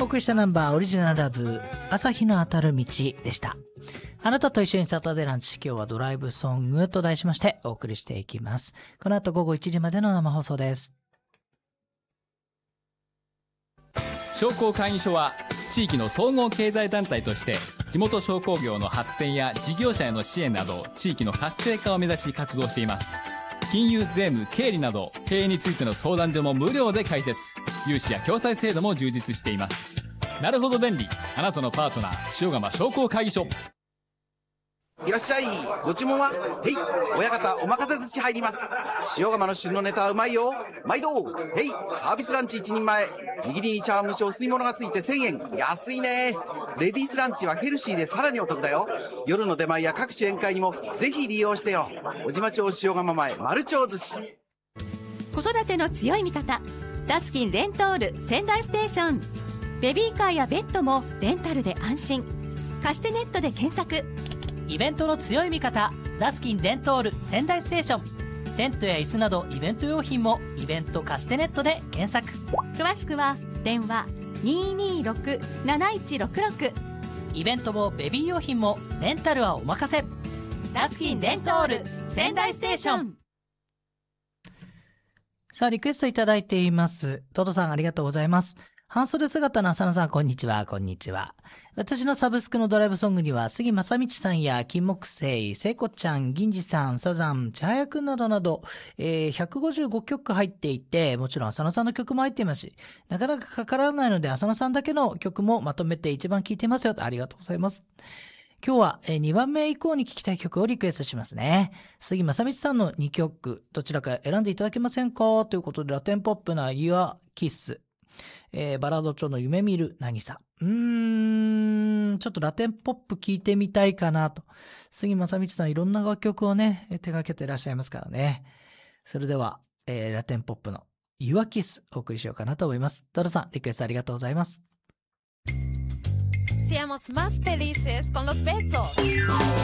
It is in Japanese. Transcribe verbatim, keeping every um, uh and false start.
お送りしたナンバーオリジナルラブ朝日の当たる道でした。あなたと一緒にサタデーランチ、今日はドライブソングと題しましてお送りしていきます。この後午後いちじまでの生放送です。 商工会議所は地域の総合経済団体として地元商工業の発展や事業者への支援など地域の活性化を目指し活動しています。金融、税務、経理など経営についての相談所も無料で開設、融資や共済制度も充実しています。なるほど便利、あなたのパートナー塩釜商工会議所。 いらっしゃい、ご注文は？へい、親方お任せ寿司入ります。塩釜の旬のネタはうまいよ。毎度。へい、サービスランチ一人前、握りに茶碗蒸しお吸い物がついてせんえん、安いね。レディースランチはヘルシーでさらにお得だよ。夜の出前や各種宴会にもぜひ利用してよ。小島町塩釜前丸町寿司。 子育ての強い味方、ダスキンレントール仙台ステーション。ベビーカーやベッドもレンタルで安心。貸してネットで検索。 イベントの強い味方、ダスキンデントール仙台ステーション。テントや椅子などイベント用品もイベント貸してネットで検索。 詳しくは電話 にーにーろく なないちろくろく。 イベントもベビー用品もレンタルはお任せ。 ダスキンデントール仙台ステーション。 さあ、リクエストいただいています。トトさんありがとうございます。半袖姿の浅野さん、こんにちは、こんにちは。私のサブスクのドライブソングには、杉正道さんや金木犀、聖子ちゃん、銀次さん、サザン、千早くんなどなど、えー、ひゃくごじゅうごきょく入っていて、もちろん浅野さんの曲も入っていますし、なかなかかからないので、浅野さんだけの曲もまとめて一番聴いてますよ。ありがとうございます。今日はにばんめ以降に聴きたい曲をリクエストしますね。杉正道さんのにきょく、どちらか選んでいただけませんかということで、ラテンポップな Your Kiss。えー、バラード調の夢見る渚。うーん、ちょっとラテンポップ聞いてみたいかなと。杉正道さんいろんな楽曲をね、手掛けていらっしゃいますからね。それでは、えー、ラテンポップの Your Kiss お送りしようかなと思います。ドラさん、リクエストありがとうございます。 Seamos más felices con los besos.